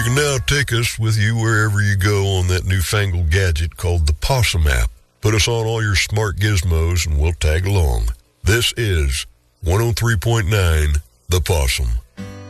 can now take us with you wherever you go on that newfangled gadget called the Possum app. Put us on all your smart gizmos and we'll tag along. This is 103.9 The Possum.